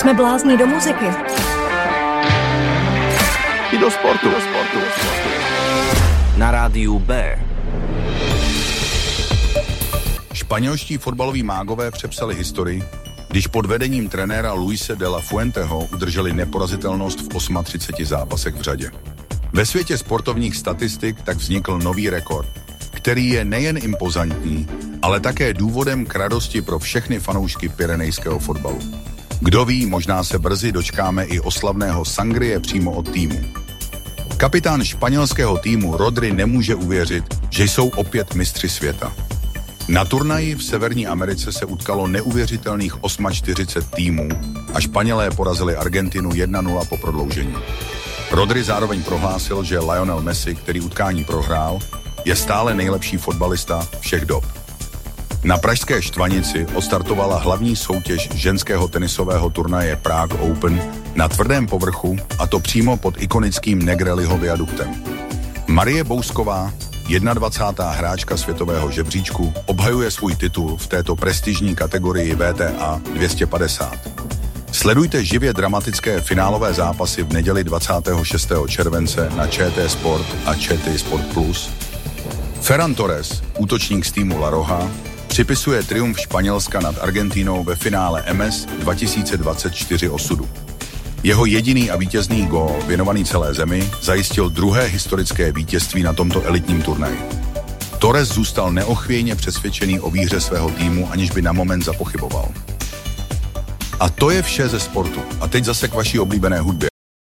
Jsme blázni do muziky. I do sportu. Na rádiu B. Španělští fotbaloví mágové přepsali historii, když pod vedením trenéra Luise de la Fuenteho udrželi neporazitelnost v 38 zápasech v řadě. Ve světě sportovních statistik tak vznikl nový rekord, který je nejen impozantní, ale také důvodem k radosti pro všechny fanoušky pyrenejského fotbalu. Kdo ví, možná se brzy dočkáme i oslavného sangrie přímo od týmu. Kapitán španělského týmu Rodri nemůže uvěřit, že jsou opět mistři světa. Na turnaji v Severní Americe se utkalo neuvěřitelných 48 týmů a Španělé porazili Argentinu 1-0 po prodloužení. Rodri zároveň prohlásil, že Lionel Messi, který utkání prohrál, je stále nejlepší fotbalista všech dob. Na pražské Štvanici odstartovala hlavní soutěž ženského tenisového turnaje Prague Open na tvrdém povrchu, a to přímo pod ikonickým Negrelliho viaduktem. Marie Bousková, 21. hráčka světového žebříčku, obhajuje svůj titul v této prestižní kategorii WTA 250. Sledujte živě dramatické finálové zápasy v neděli 26. července na ČT Sport a ČT Sport Plus. Ferran Torres, útočník z týmu La Roja, připisuje triumf Španělska nad Argentínou ve finále MS 2024 osudu. Jeho jediný a vítězný gól, věnovaný celé zemi, zajistil druhé historické vítězství na tomto elitním turnaji. Torres zůstal neochvějně přesvědčený o výhře svého týmu, aniž by na moment zapochyboval. A to je vše ze sportu. A teď zase k vaší oblíbené hudbě.